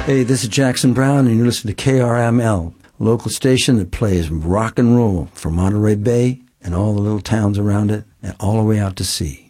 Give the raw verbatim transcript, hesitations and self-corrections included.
Hey, this is Jackson Brown, and you listen to K R M L, a local station that plays rock and roll from Monterey Bay and all the little towns around it and all the way out to sea.